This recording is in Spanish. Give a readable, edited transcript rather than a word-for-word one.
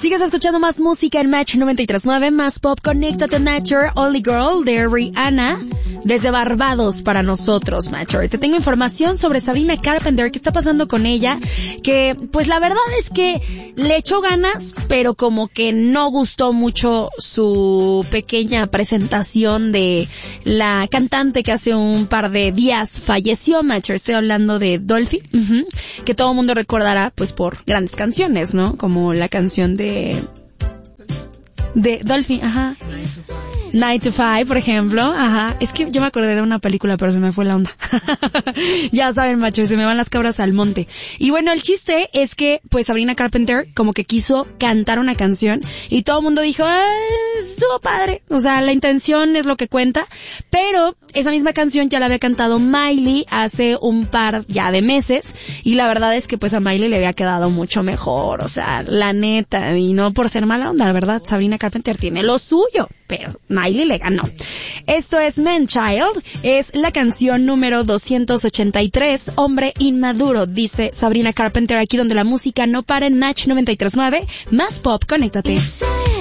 Sigues escuchando más música en Match 93.9, más pop. Conéctate, Nature, Only Girl de Rihanna, desde Barbados para nosotros, Matcher. Te tengo información sobre Sabrina Carpenter, qué está pasando con ella, que pues la verdad es que le echó ganas, pero como que no gustó mucho su pequeña presentación de la cantante que hace un par de días falleció, Matcher. Estoy hablando de Dolphy, que todo el mundo recordará pues por grandes canciones, ¿no? Como la canción de Dolphy, 9 to 5, por ejemplo, es que yo me acordé de una película, pero se me fue la onda. Ya saben, macho, se me van las cabras al monte. Y bueno, el chiste es que, pues, Sabrina Carpenter como que quiso cantar una canción y todo el mundo dijo, estuvo padre. O sea, la intención es lo que cuenta, pero esa misma canción ya la había cantado Miley hace un par ya de meses y la verdad es que pues a Miley le había quedado mucho mejor, o sea, la neta, y no por ser mala onda, la verdad, Sabrina Carpenter tiene lo suyo, pero Miley le ganó. Esto es Man Child, es la canción número 283, Hombre Inmaduro, dice Sabrina Carpenter, aquí donde la música no para en Match 93.9, más pop, conéctate.